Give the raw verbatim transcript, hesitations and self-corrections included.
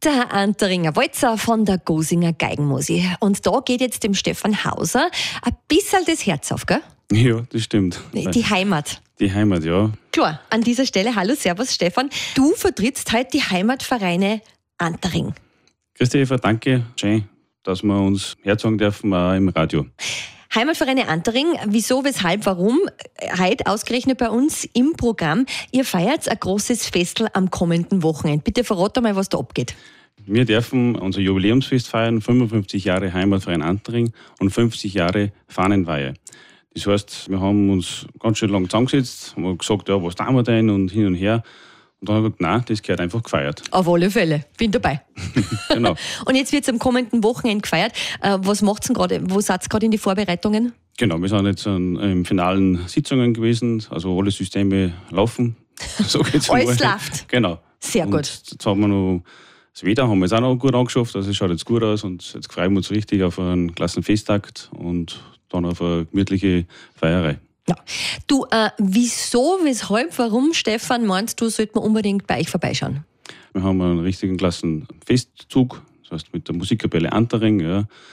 Der Anteringer Walzer von der Gosinger Geigenmusik. Und da geht jetzt dem Stefan Hauser ein bisschen das Herz auf, gell? Ja, das stimmt. Die Heimat. Die Heimat, ja. Klar, an dieser Stelle, hallo, servus Stefan. Du vertrittst heute die Heimatvereine Antering. Grüß dich, Eva, danke. Schön, dass wir uns herzogen dürfen, auch im Radio. Heimatvereine Antering, wieso, weshalb, warum? Heute ausgerechnet bei uns im Programm. Ihr feiert ein großes Festel am kommenden Wochenende. Bitte verrat mal, was da abgeht. Wir dürfen unser Jubiläumsfest feiern, fünfundfünfzig Jahre Heimatverein Antering und fünfzig Jahre Fahnenweihe. Das heißt, wir haben uns ganz schön lang zusammengesetzt, haben gesagt, ja, was tun wir denn und hin und her. Und dann haben wir gesagt, nein, das gehört einfach gefeiert. Auf alle Fälle, bin dabei. Genau. Und jetzt wird es am kommenden Wochenende gefeiert. Äh, was macht es denn gerade? Wo seid ihr gerade in die Vorbereitungen? Genau, wir sind jetzt an, in finalen Sitzungen gewesen, also alle Systeme laufen. So geht's Alles mal. läuft. Genau. Sehr und gut. Jetzt haben wir noch das Wetter haben wir jetzt auch noch gut angeschafft, also es schaut jetzt gut aus und jetzt freuen wir uns richtig auf einen klassen Festtag und dann auf eine gemütliche Feierei. Ja. Du, äh, wieso, weshalb, warum, Stefan, meinst du, sollte man unbedingt bei euch vorbeischauen? Wir haben einen richtigen klassen Festzug, das heißt mit der Musikkapelle Antering, ja,